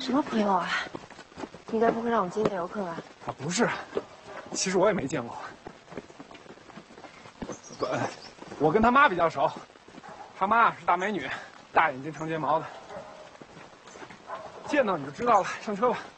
什么朋友啊？你该不会让我接待游客吧？ 啊，不是，其实我也没见过。我跟他妈比较熟，他妈是大美女，大眼睛长睫毛的。见到你就知道了，上车吧。